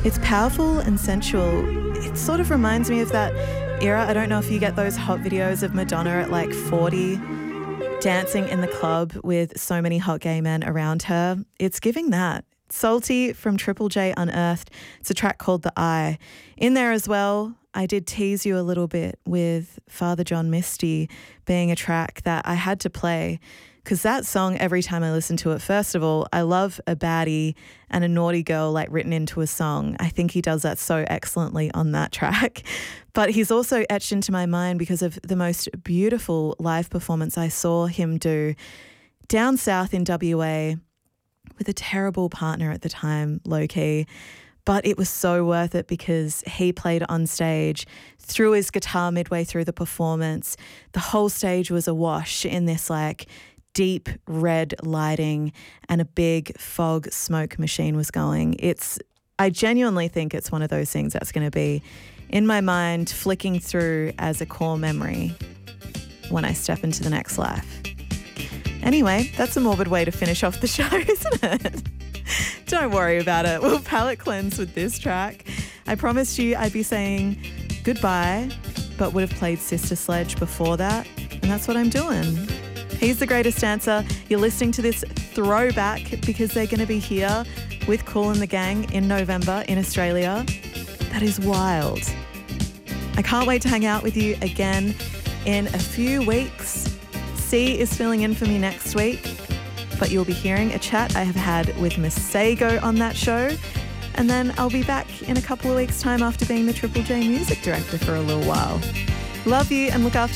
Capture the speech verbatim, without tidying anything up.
It's powerful and sensual. It sort of reminds me of that era. I don't know if you get those hot videos of Madonna at like forty dancing in the club with so many hot gay men around her. It's giving that. Salty from Triple J Unearthed. It's a track called The Eye. In there as well, I did tease you a little bit with Father John Misty being a track that I had to play because that song, every time I listen to it, first of all, I love a baddie and a naughty girl like written into a song. I think he does that so excellently on that track. But he's also etched into my mind because of the most beautiful live performance I saw him do down south in W A with a terrible partner at the time, low-key. But it was so worth it because he played on stage, threw his guitar midway through the performance. The whole stage was awash in this like deep red lighting and a big fog smoke machine was going. It's, I genuinely think it's one of those things that's going to be in my mind, flicking through as a core memory when I step into the next life. Anyway, that's a morbid way to finish off the show, isn't it? Don't worry about it. We'll palate cleanse with this track. I promised you I'd be saying goodbye, but would have played Sister Sledge before that, and that's what I'm doing. He's the greatest dancer. You're listening to this throwback because they're going to be here with Kool and the Gang in November in Australia. That is wild. I can't wait to hang out with you again in a few weeks. C is filling in for me next week, but you'll be hearing a chat I have had with Masego on that show. And then I'll be back in a couple of weeks' time after being the Triple J music director for a little while. Love you and look after